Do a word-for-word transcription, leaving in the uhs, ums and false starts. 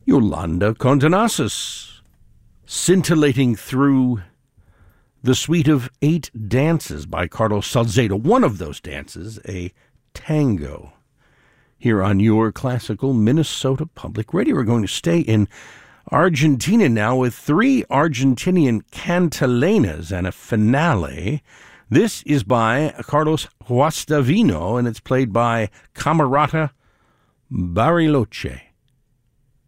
Yolanda Contenassus, scintillating through the suite of eight dances by Carlos Salcedo. One of those dances, a tango. Here on your classical Minnesota Public Radio. We're going to stay in Argentina now with three Argentinian cantalenas and a finale. This is by Carlos Guastavino, and it's played by Camerata Bariloche.